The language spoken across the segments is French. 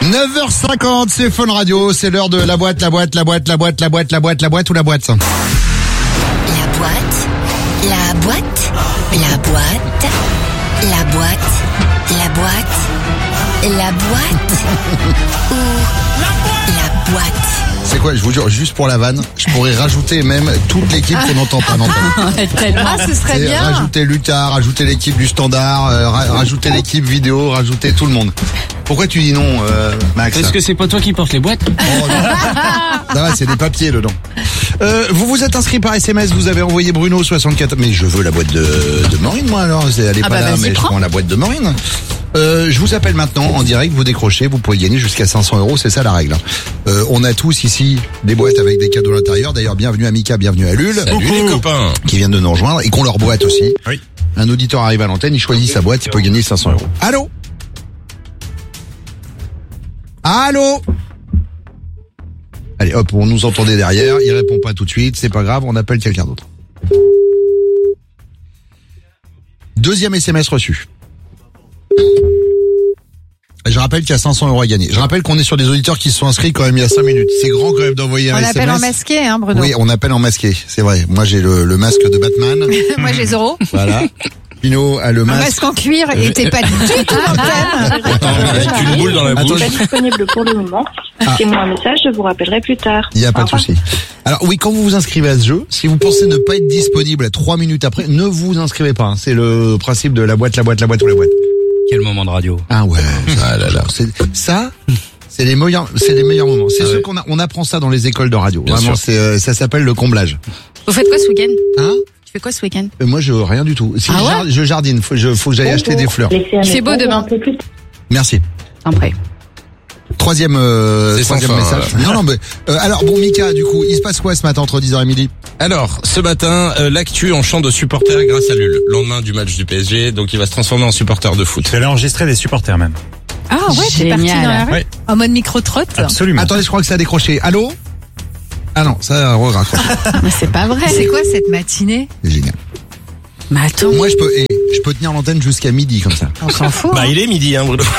9h50, c'est Fun Radio, c'est l'heure de la boîte ou la boîte. La boîte, C'est quoi, je vous jure, juste pour la vanne, je pourrais rajouter même toute l'équipe qu'on n'entend pas ce serait bien. Rajouter Lucas, rajouter l'équipe du Standard, rajouter l'équipe vidéo, rajouter tout le monde. Pourquoi tu dis non, Max? Est-ce que c'est pas toi qui portes les boîtes? Oh, non. Ça va, c'est des papiers dedans. Vous vous êtes inscrit par SMS, vous avez envoyé Bruno 64. Mais je veux la boîte de Maureen, moi alors. Elle est pas là, mais je prends la boîte de Maureen. Je vous appelle maintenant en direct, vous décrochez, vous pouvez gagner jusqu'à 500 €, c'est ça la règle. On a tous ici des boîtes avec des cadeaux à l'intérieur. D'ailleurs, bienvenue à Mika, bienvenue à Lul. Salut les copains. Qui viennent de nous rejoindre et qu'on leur boîte aussi. Oui. Un auditeur arrive à l'antenne, il choisit sa boîte, il peut gagner 500 €. Allô? Allô? Allez, hop, on nous entendait derrière, il répond pas tout de suite, c'est pas grave, on appelle quelqu'un d'autre. Deuxième SMS reçu. Je rappelle qu'il y a 500 € à gagner. Je rappelle qu'on est sur des auditeurs qui se sont inscrits quand même il y a 5 minutes. C'est grand quand même d'envoyer un SMS. On appelle en masqué, hein, Bruno. Oui, on appelle en masqué, c'est vrai. Moi j'ai le masque de Batman. Moi j'ai Zorro. Voilà. Pino a le Un masque. masque en cuir et t'es pas du tout l'antenne. Avec une boule dans la bouche. Pas disponible pour le moment. Laissez-moi un message, je vous rappellerai plus tard. Il n'y a pas de souci. Alors oui, quand vous vous inscrivez à ce jeu, si vous pensez ne pas être disponible 3 minutes après, ne vous inscrivez pas. Hein. C'est le principe de la boîte ou la boîte. Quel moment de radio. Ah ouais, c'est les meilleurs moments. C'est ceux qu'on apprend ça dans les écoles de radio. Bien Vraiment, sûr. ça s'appelle le comblage. Vous faites quoi ce week-end? Hein? Tu fais quoi ce week-end? Moi, je rien du tout. Si je jardine, faut que j'aille acheter des fleurs. Il fait beau demain. Merci. Après. Troisième message. Non, mais alors bon, Mika, du coup, il se passe quoi ce matin entre 10h et midi? Alors, ce matin, l'actu en chant de supporter grâce à Lul. Lendemain du match du PSG, donc il va se transformer en supporter de foot. Je vais aller enregistrer des supporters même. Ah ouais, t'es parti dans la rue? Ouais. En mode micro-trotte? Absolument. Attendez, je crois que ça a décroché. Allô? Ah non, ça raccroche. Mais c'est pas vrai. C'est quoi cette matinée? C'est génial. Mais attends. Moi, je peux tenir l'antenne jusqu'à midi comme ça. On s'en fout. Bah, il est midi, hein, Bruno.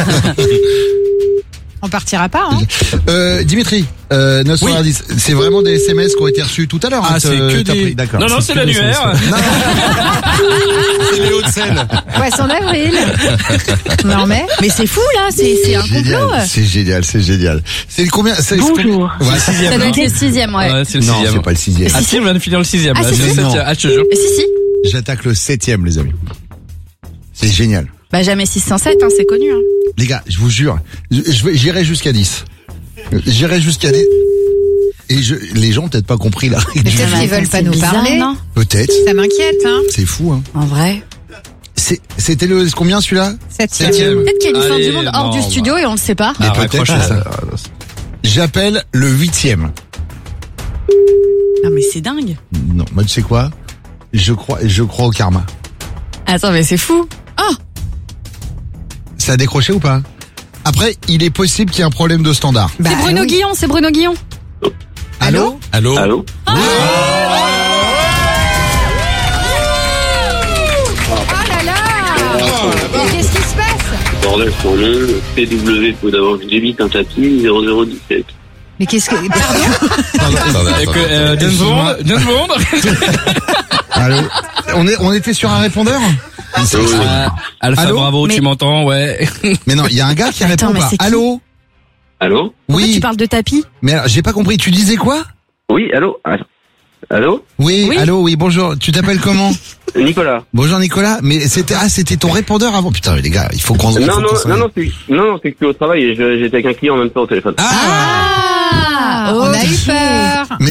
On partira pas, hein. Dimitri, 910, c'est vraiment des SMS qui ont été reçus tout à l'heure. Ah, c'est que des... D'accord. Non, c'est l'annuaire. C'est les Hauts-de-Seine. Poisson d'avril. Non mais c'est fou là, c'est un complot. C'est génial. C'est le combien? Bonjour. Ouais, Ça doit être le 6e, ouais. Ouais, c'est le non, 6e. c'est pas le 6e. Ah si, on vient de finir le 6e. Ah, là. si, C'est si. le 7e. Ah, je te jure. Si. J'attaque le 7e, les amis. C'est génial. Bah jamais 607, hein, c'est connu. Hein. Les gars, je vous jure, j'irai jusqu'à 10. J'irai jusqu'à 10. Et les gens ont peut-être pas compris la règle. Peut-être qu'ils veulent pas nous parler. Non, Peut-être. ça m'inquiète, hein. C'est fou, hein. En vrai. C'était le combien celui-là? 7e. 7e. Peut-être qu'il y a une fin Allez, du monde hors non, du studio et on le sait pas. Mais peut-être raccroche, ça. J'appelle le 8e. Non mais c'est dingue. Non, moi tu sais quoi? Je crois au karma. Attends, mais c'est fou. Oh, Ça a décroché ou pas? Après, il est possible qu'il y ait un problème de standard. c'est Bruno Guillon. Allô? Allô? Allô? Oh là là. Mais qu'est-ce qui se passe? Bordel sur le PW, faut d'abord que j'évite un tapis 0017. Mais qu'est-ce que... Pardon. Donne-moi. Allô? On était sur un répondeur? Alpha Allô? Bravo, Mais- tu m'entends, ouais. Mais non, il y a un gars qui répond Attends, mais pas. c'est qui? Allô? Allô? Pourquoi Oui. tu parles de tapis? Mais alors, j'ai pas compris. Tu disais quoi? Oui, allô? Allô? Oui, Oui. allô, oui, bonjour. Tu t'appelles comment? Nicolas. Bonjour Nicolas. Mais c'était ton répondeur avant. Putain, les gars, il faut qu'on Non, c'est que je suis au travail et j'étais avec un client en même temps au téléphone. Ah! On a eu peur.